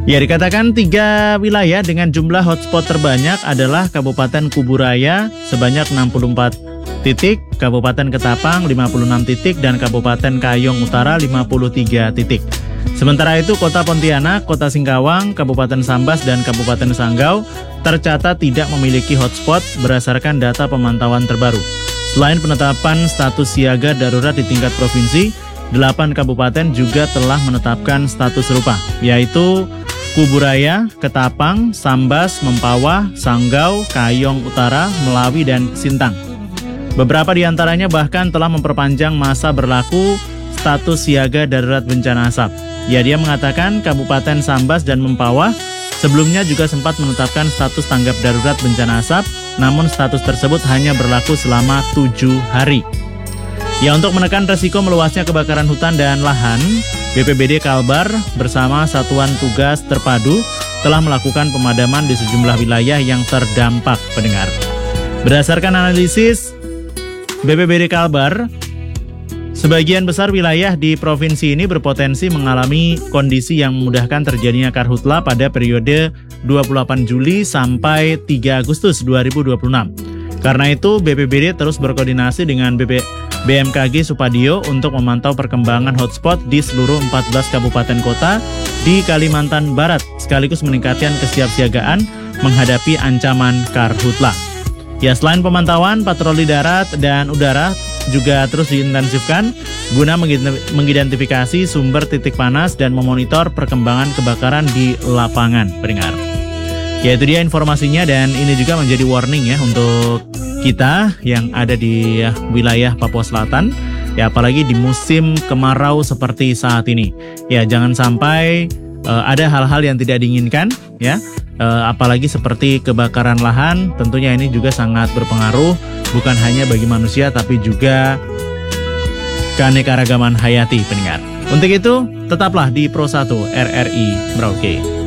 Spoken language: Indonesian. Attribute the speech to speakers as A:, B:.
A: Ya, dikatakan 3 wilayah dengan jumlah hotspot terbanyak adalah Kabupaten Kuburaya sebanyak 64 titik, Kabupaten Ketapang 56 titik, dan Kabupaten Kayong Utara 53 titik. Sementara itu Kota Pontianak, Kota Singkawang, Kabupaten Sambas, dan Kabupaten Sanggau tercatat tidak memiliki hotspot berdasarkan data pemantauan terbaru. Selain penetapan status siaga darurat di tingkat provinsi, 8 kabupaten juga telah menetapkan status serupa, yaitu Kuburaya, Ketapang, Sambas, Mempawah, Sanggau, Kayong Utara, Melawi, dan Sintang. Beberapa di antaranya bahkan telah memperpanjang masa berlaku status siaga darurat bencana asap. Ya, dia mengatakan Kabupaten Sambas dan Mempawah sebelumnya juga sempat menetapkan status tanggap darurat bencana asap, namun status tersebut hanya berlaku selama 7 hari. Ya, untuk menekan resiko meluasnya kebakaran hutan dan lahan, BPBD Kalbar bersama Satuan Tugas Terpadu telah melakukan pemadaman di sejumlah wilayah yang terdampak, pendengar. Berdasarkan analisis BPBD Kalbar, sebagian besar wilayah di provinsi ini berpotensi mengalami kondisi yang memudahkan terjadinya karhutla pada periode 28 Juli sampai 3 Agustus 2026. Karena itu, BPBD terus berkoordinasi dengan BMKG Supadio untuk memantau perkembangan hotspot di seluruh 14 kabupaten kota di Kalimantan Barat, sekaligus meningkatkan kesiapsiagaan menghadapi ancaman karhutla. Ya, selain pemantauan, patroli darat dan udara juga terus diintensifkan guna mengidentifikasi sumber titik panas dan memonitor perkembangan kebakaran di lapangan, pendengar. Ya, itu dia informasinya, dan ini juga menjadi warning ya untuk kita yang ada di wilayah Papua Selatan, ya apalagi di musim kemarau seperti saat ini. Ya, jangan sampai ada hal-hal yang tidak diinginkan ya, apalagi seperti kebakaran lahan. Tentunya ini juga sangat berpengaruh bukan hanya bagi manusia tapi juga keanekaragaman hayati, pendengar. Untuk itu, tetaplah di Pro 1 RRI Merauke.